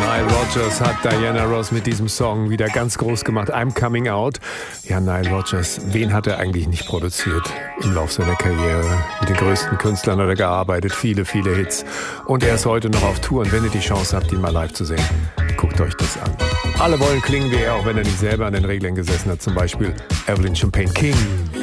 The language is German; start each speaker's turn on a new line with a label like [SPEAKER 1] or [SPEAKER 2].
[SPEAKER 1] Nile Rodgers hat Diana Ross mit diesem Song wieder ganz groß gemacht. I'm Coming Out. Ja, Nile Rodgers, wen hat er eigentlich nicht produziert im Lauf seiner Karriere? Mit den größten Künstlern hat er gearbeitet, viele, viele Hits. Und er ist heute noch auf Tour. Und wenn ihr die Chance habt, ihn mal live zu sehen, guckt euch das an. Alle wollen klingen wie er, auch wenn er nicht selber an den Reglern gesessen hat. Zum Beispiel Evelyn Champagne King.